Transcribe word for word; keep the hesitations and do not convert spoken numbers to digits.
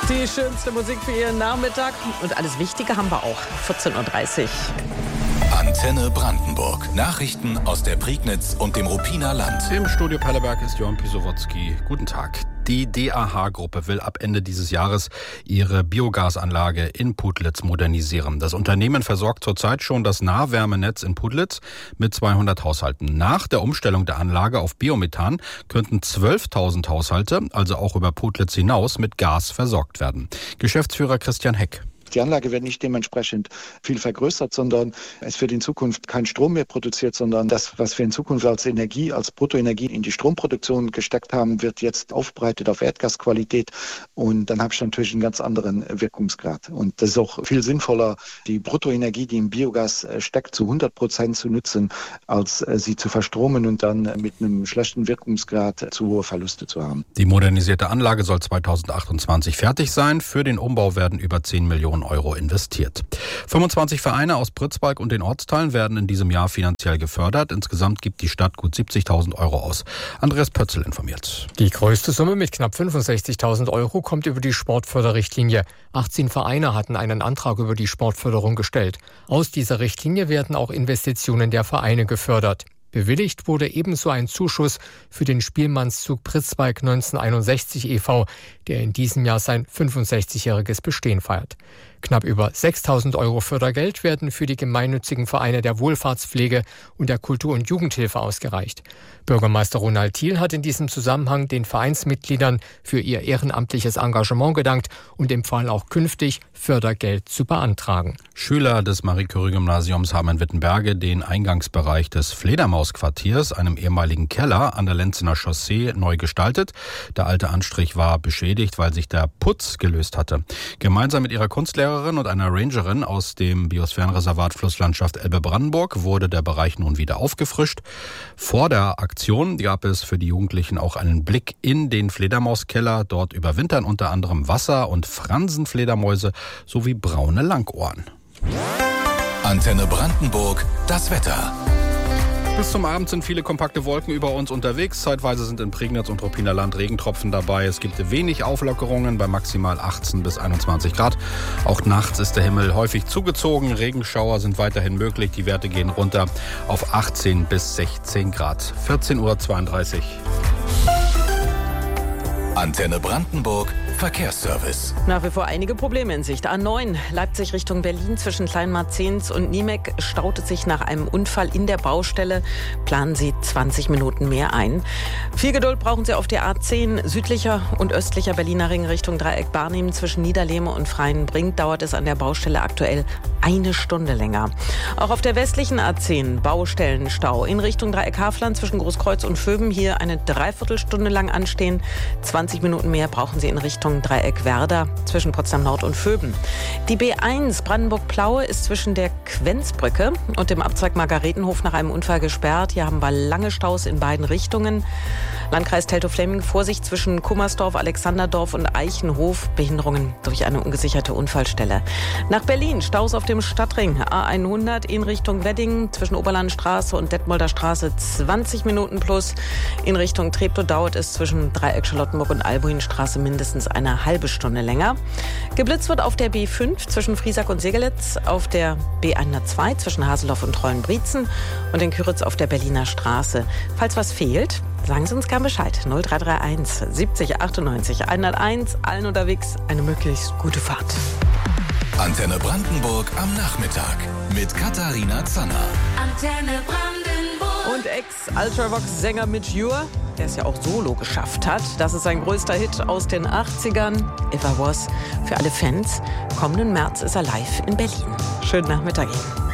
Die schönste Musik für Ihren Nachmittag. Und alles Wichtige haben wir auch. vierzehn Uhr dreißig. Antenne Brandenburg. Nachrichten aus der Prignitz und dem Ruppiner Land. Im Studio Pelleberg ist Johann Pisowotzki. Guten Tag. Die D A H-Gruppe will ab Ende dieses Jahres ihre Biogasanlage in Putlitz modernisieren. Das Unternehmen versorgt zurzeit schon das Nahwärmenetz in Putlitz mit zweihundert Haushalten. Nach der Umstellung der Anlage auf Biomethan könnten zwölftausend Haushalte, also auch über Putlitz hinaus, mit Gas versorgt werden. Geschäftsführer Christian Heck. Die Anlage wird nicht dementsprechend viel vergrößert, sondern es wird in Zukunft kein Strom mehr produziert, sondern das, was wir in Zukunft als Energie, als Bruttoenergie in die Stromproduktion gesteckt haben, wird jetzt aufbereitet auf Erdgasqualität. Und dann habe ich natürlich einen ganz anderen Wirkungsgrad. Und das ist auch viel sinnvoller, die Bruttoenergie, die im Biogas steckt, zu hundert Prozent zu nutzen, als sie zu verstromen und dann mit einem schlechten Wirkungsgrad zu hohe Verluste zu haben. Die modernisierte Anlage soll zweitausendachtundzwanzig fertig sein. Für den Umbau werden über zehn Millionen Euro investiert. fünfundzwanzig Vereine aus Pritzwalk und den Ortsteilen werden in diesem Jahr finanziell gefördert. Insgesamt gibt die Stadt gut siebzigtausend Euro aus. Andreas Pötzl informiert. Die größte Summe mit knapp fünfundsechzigtausend Euro kommt über die Sportförderrichtlinie. achtzehn Vereine hatten einen Antrag über die Sportförderung gestellt. Aus dieser Richtlinie werden auch Investitionen der Vereine gefördert. Bewilligt wurde ebenso ein Zuschuss für den Spielmannszug Pritzwalk neunzehnhunderteinundsechzig e V, der in diesem Jahr sein fünfundsechzigjähriges Bestehen feiert. Knapp über sechstausend Euro Fördergeld werden für die gemeinnützigen Vereine der Wohlfahrtspflege und der Kultur- und Jugendhilfe ausgereicht. Bürgermeister Ronald Thiel hat in diesem Zusammenhang den Vereinsmitgliedern für ihr ehrenamtliches Engagement gedankt und empfahl auch künftig, Fördergeld zu beantragen. Schüler des Marie-Curie-Gymnasiums haben in Wittenberge den Eingangsbereich des Fledermausquartiers, einem ehemaligen Keller an der Lenzener Chaussee, neu gestaltet. Der alte Anstrich war beschädigt, weil sich der Putz gelöst hatte. Gemeinsam mit ihrer Kunstlehrerin und einer Rangerin aus dem Biosphärenreservat Flusslandschaft Elbe-Brandenburg wurde der Bereich nun wieder aufgefrischt. Vor der Aktion gab es für die Jugendlichen auch einen Blick in den Fledermauskeller. Dort überwintern unter anderem Wasser- und Fransenfledermäuse sowie braune Langohren. Antenne Brandenburg, das Wetter. Bis zum Abend sind viele kompakte Wolken über uns unterwegs. Zeitweise sind in Prignitz und Ruppiner Land Regentropfen dabei. Es gibt wenig Auflockerungen bei maximal achtzehn bis einundzwanzig Grad. Auch nachts ist der Himmel häufig zugezogen. Regenschauer sind weiterhin möglich. Die Werte gehen runter auf achtzehn bis sechzehn Grad. vierzehn Uhr zweiunddreißig. Antenne Brandenburg, Verkehrsservice. Nach wie vor einige Probleme in Sicht. A neun, Leipzig Richtung Berlin zwischen Kleinmarzens und Niemek staute sich nach einem Unfall in der Baustelle. Planen Sie zwanzig Minuten mehr ein. Viel Geduld brauchen Sie auf der A zehn südlicher und östlicher Berliner Ring Richtung Dreieck Barnim zwischen Niederlehme und Freienbrink dauert es an der Baustelle aktuell eine Stunde länger. Auch auf der westlichen A zehn Baustellenstau in Richtung Dreieck Hafland zwischen Großkreuz und Vöben hier eine Dreiviertelstunde lang anstehen. zwanzig Minuten mehr brauchen Sie in Richtung Dreieck Werder zwischen Potsdam Nord und Vöben. Die B eins Brandenburg-Plaue ist zwischen der Quenzbrücke und dem Abzweig Margaretenhof nach einem Unfall gesperrt. Hier haben wir lange Staus in beiden Richtungen. Landkreis Teltow-Fläming, Vorsicht zwischen Kummersdorf, Alexanderdorf und Eichenhof. Behinderungen durch eine ungesicherte Unfallstelle. Nach Berlin Staus auf dem Stadtring A hundert in Richtung Wedding zwischen Oberlandstraße und Detmolder Straße zwanzig Minuten plus. In Richtung Treptow dauert es zwischen Dreieck Charlottenburg und Albuinstraße mindestens eine halbe Stunde länger. Geblitzt wird auf der B fünf zwischen Friesack und Segelitz, auf der B hundertzwei zwischen Haseloff und Trollenbrietzen und in Küritz auf der Berliner Straße. Falls was fehlt, sagen Sie uns gern Bescheid. null drei drei eins siebzig achtundneunzig hunderteins. Allen unterwegs eine möglichst gute Fahrt. Antenne Brandenburg am Nachmittag mit Katharina Zanner. Antenne Brandenburg. Und Ex-Ultravox-Sänger Mitch Ure, der es ja auch solo geschafft hat. Das ist sein größter Hit aus den achtzigern. If I Was. Für alle Fans. Kommenden März ist er live in Berlin. Schönen Nachmittag Ihnen.